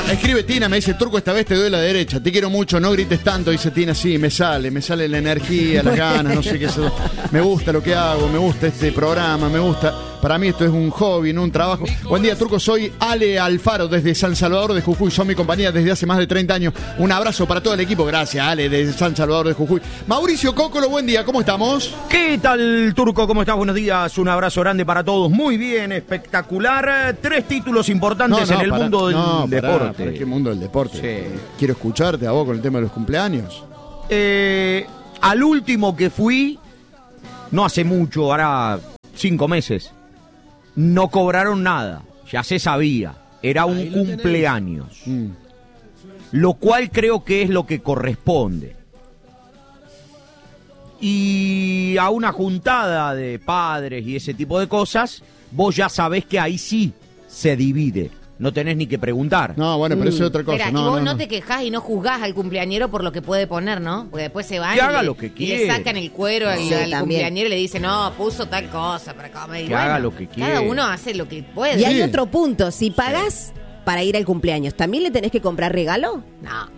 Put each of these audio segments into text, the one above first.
Escribe Tina, me dice, Turco, esta vez te doy la derecha. Te quiero mucho, no grites tanto, dice Tina. Sí, me sale la energía, las ganas, no sé qué. Me gusta lo que hago, me gusta este programa, me gusta. Para mí esto es un hobby, no un trabajo. Buen día, Turco, soy Ale Alfaro desde San Salvador de Jujuy. Son mi compañía desde hace más de 30 años. Un abrazo para todo el equipo. Gracias, Ale, desde San Salvador de Jujuy. Mauricio Cócolo, buen día, ¿cómo estamos? ¿Qué tal, Turco? ¿Cómo estás? Buenos días. Un abrazo grande para todos. Muy bien, espectacular. 3 títulos importantes en el mundo del deporte. ¿Para qué mundo del deporte? Sí. Quiero escucharte a vos con el tema de los cumpleaños. Al último que fui, no hace mucho, hará 5 meses, no cobraron nada. Ya se sabía. Era un cumpleaños. Lo cual creo que es lo que corresponde. Y a una juntada de padres y ese tipo de cosas, vos ya sabés que ahí sí se divide. No tenés ni que preguntar. No, bueno, pero eso es otra cosa. Espera, y vos no te quejás y no juzgás al cumpleañero por lo que puede poner, ¿no? Porque después se van que haga lo que y le sacan el cuero al cumpleañero y le dicen, no, puso tal cosa para comer. Que haga lo que quiere. Cada uno hace lo que puede. Y hay otro punto, si pagás para ir al cumpleaños, ¿también le tenés que comprar regalo? No.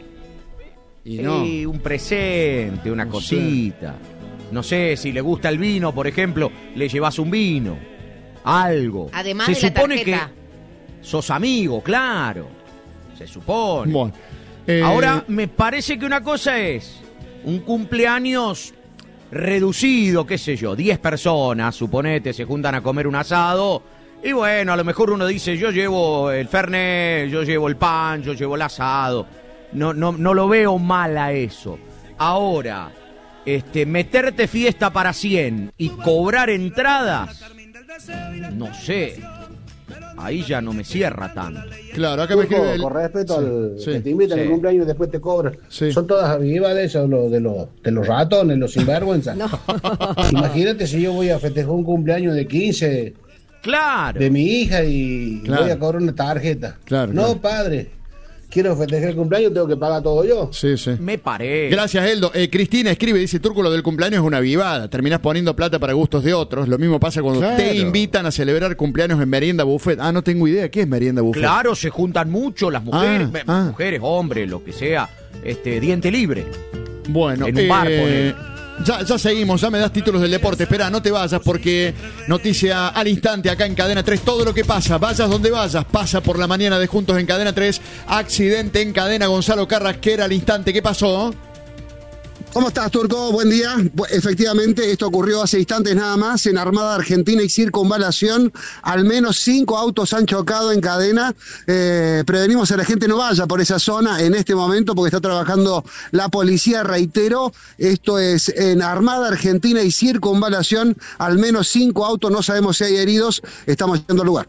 Y no. Un presente, una cosita. No sé, si le gusta el vino, por ejemplo, le llevas un vino. Algo. Además se de la supone tarjeta. que sos amigo, claro. Se supone. Bueno, Ahora, me parece que una cosa es un cumpleaños reducido, qué sé yo, 10 personas, suponete, se juntan a comer un asado. Y bueno, a lo mejor uno dice, yo llevo el fernet, yo llevo el pan, yo llevo el asado. No lo veo mal a eso. Ahora, meterte fiesta para 100 y cobrar entradas, no sé. Ahí ya no me cierra tanto. Claro, acá me escribe con respeto al sí, que te invitan al cumpleaños y después te cobran. Sí. Son todas avivas de esos, de los ratones, los sinvergüenza. No. Imagínate si yo voy a festejar un cumpleaños de 15 Claro. de mi hija y Claro. voy a cobrar una tarjeta. Claro, No, claro. padre, quiero festejar el cumpleaños, tengo que pagar todo yo. Sí, sí. Me parece. Gracias, Eldo. Cristina escribe, dice, Turco, lo del cumpleaños es una vivada. Terminás poniendo plata para gustos de otros. Lo mismo pasa cuando Claro. te invitan a celebrar cumpleaños en merienda buffet. Ah, no tengo idea. ¿Qué es merienda buffet? Claro, se juntan mucho las mujeres, Ah. mujeres, hombres, lo que sea, diente libre. Bueno, En un bar, ponele. ya seguimos, ya me das títulos del deporte. Espera, no te vayas porque noticia al instante acá en Cadena 3. Todo lo que pasa, vayas donde vayas, pasa por la mañana de Juntos en Cadena 3. Accidente en cadena, Gonzalo Carrasquera al instante. ¿Qué pasó? ¿Cómo estás, Turco? Buen día. Efectivamente, esto ocurrió hace instantes nada más en Armada Argentina y Circunvalación. Al menos 5 autos han chocado en cadena. Prevenimos a la gente no vaya por esa zona en este momento porque está trabajando la policía. Reitero, esto es en Armada Argentina y Circunvalación. Al menos 5 autos, no sabemos si hay heridos. Estamos yendo al lugar.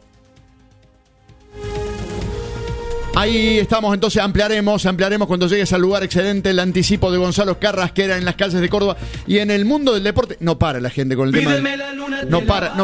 Ahí estamos, entonces ampliaremos cuando llegues al lugar. Excelente el anticipo de Gonzalo Carrasquera en las calles de Córdoba y en el mundo del deporte. No para la gente con el tema. No para